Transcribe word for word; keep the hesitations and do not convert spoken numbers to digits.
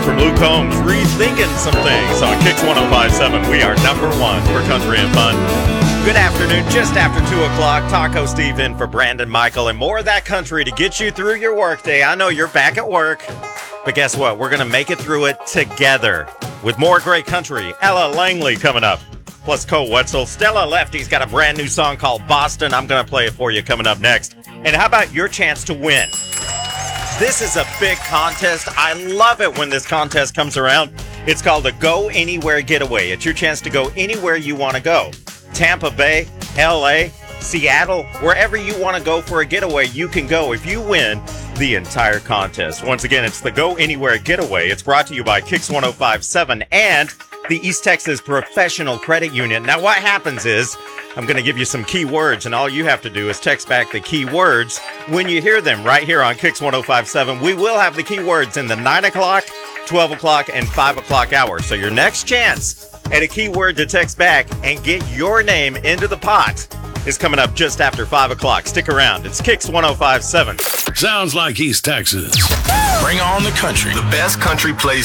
from Luke Combs, rethinking some things on Kicks one oh five point seven. We are number one for country and fun. Good afternoon, just after two o'clock. Taco Steve in for Brandon Michael, and more of that country to get you through your workday. I know you're back at work, but guess what? We're going to make it through it together with more great country. Ella Langley coming up, plus Cole Wetzel. Stella Lefty's got a brand new song called Boston. I'm going to play it for you coming up next. And how about your chance to win? This is a big contest. I love it when this contest comes around. It's called the Go Anywhere Getaway. It's your chance to go anywhere you want to go. Tampa Bay, L A, Seattle, wherever you want to go for a getaway, you can go if you win the entire contest. Once again, it's the Go Anywhere Getaway. It's brought to you by Kicks one oh five point seven and the East Texas Professional Credit Union. Now, what happens is I'm going to give you some key words, and all you have to do is text back the key words when you hear them right here on Kicks one oh five point seven. We will have the key words in the nine o'clock, twelve o'clock, and five o'clock hour. So your next chance at a keyword to text back and get your name into the pot is coming up just after five o'clock. Stick around. It's Kicks one oh five point seven. Sounds like East Texas. Bring on the country. The best country place